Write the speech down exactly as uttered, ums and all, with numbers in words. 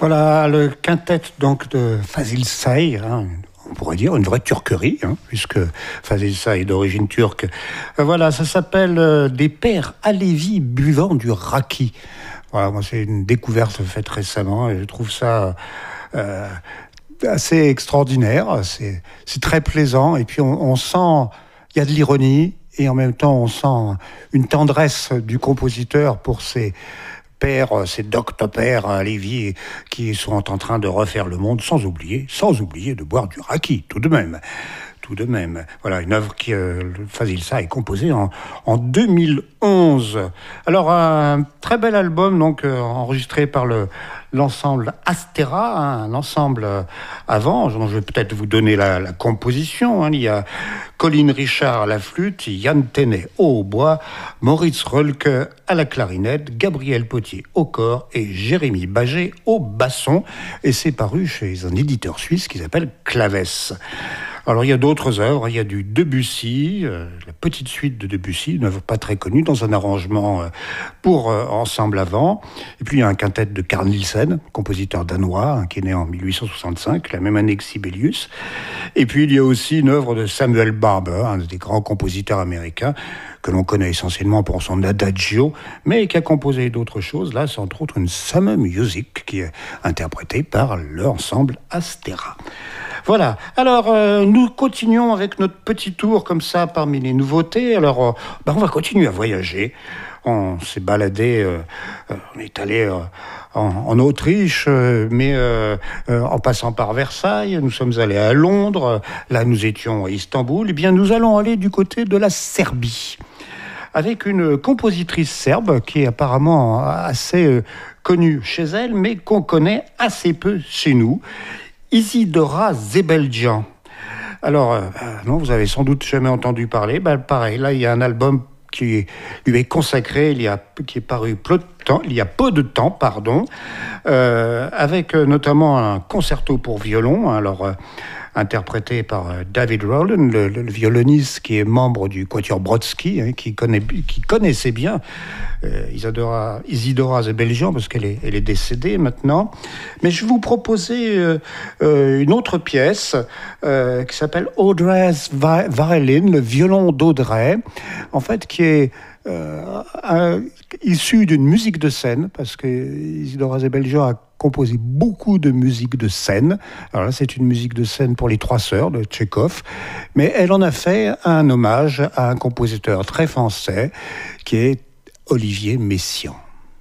Voilà le quintet donc de Fazil Say, hein, on pourrait dire une vraie turquerie, hein, puisque Fazil Say est d'origine turque. Euh, voilà, ça s'appelle euh, Des pères alévis buvant du raki. Voilà, moi c'est une découverte faite récemment et je trouve ça euh, assez extraordinaire. C'est, c'est très plaisant et puis on, on sent, il y a de l'ironie et en même temps on sent une tendresse du compositeur pour ses pères, ces doctopères à Lévis qui sont en train de refaire le monde, sans oublier, sans oublier de boire du raki, tout de même. Tout de même. Voilà, une œuvre qui, euh, Fazil Say, est composée en, en deux mille onze. Alors, un très bel album, donc, euh, enregistré par le, l'ensemble Astera, hein, un ensemble euh, avant, dont je vais peut-être vous donner la, la composition. Hein. Il y a Colin Richard à la flûte, Yann Tenet au hautbois, Maurice Rölke à la clarinette, Gabriel Potier au cor et Jérémy Bagé au basson. Et c'est paru chez un éditeur suisse qui s'appelle Claves. Alors, il y a d'autres œuvres. Il y a du Debussy, euh, la petite suite de Debussy, une œuvre pas très connue, dans un arrangement euh, pour euh, ensemble avant. Et puis, il y a un quintet de Carl Nielsen, compositeur danois, hein, qui est né en dix-huit cent soixante-cinq, la même année que Sibelius. Et puis, il y a aussi une œuvre de Samuel Barber, un des grands compositeurs américains, que l'on connaît essentiellement pour son Adagio, mais qui a composé d'autres choses. Là, c'est entre autres une Summer Music, qui est interprétée par l'ensemble Astera. Voilà. Alors, euh, nous continuons avec notre petit tour comme ça parmi les nouveautés. Alors, euh, ben, on va continuer à voyager. On s'est baladé, euh, euh, on est allé euh, en, en Autriche, euh, mais euh, euh, en passant par Versailles. Nous sommes allés à Londres. Là, nous étions à Istanbul. Eh bien, nous allons aller du côté de la Serbie, avec une compositrice serbe qui est apparemment assez euh, connue chez elle, mais qu'on connaît assez peu chez nous. Isidora Zebeldjan. Alors, euh, non, vous avez sans doute jamais entendu parler. Ben, pareil, là, il y a un album qui lui est consacré, il y a, qui est paru peu de temps, il y a peu de temps, pardon, euh, avec euh, notamment un concerto pour violon. Alors, euh, interprété par David Rowland, le, le, le violoniste qui est membre du Quatuor Brodsky, hein, qui, connaît, qui connaissait bien euh, Isidora, Isidora Zebeldjan, parce qu'elle est, elle est décédée maintenant. Mais je vais vous proposer euh, euh, une autre pièce euh, qui s'appelle Audrey's Violin, le violon d'Audrey, en fait, qui est Euh, un, issu d'une musique de scène, parce que Isidora Zebeldjan a composé beaucoup de musique de scène. Alors là, c'est une musique de scène pour les Trois Sœurs de Tchekhov, mais elle en a fait un hommage à un compositeur très français qui est Olivier Messiaen.